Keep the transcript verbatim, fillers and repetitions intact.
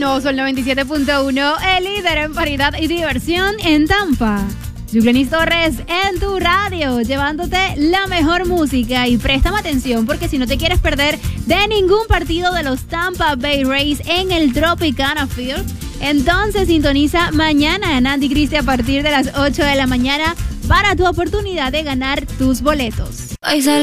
No, Sol noventa y siete punto uno, el líder en variedad y diversión en Tampa. Yuglenis Torres en tu radio, llevándote la mejor música. Y préstame atención, porque si no te quieres perder de ningún partido de los Tampa Bay Rays en el Tropicana Field, entonces sintoniza mañana a Nandi Cristi a partir de las ocho de la mañana para tu oportunidad de ganar tus boletos.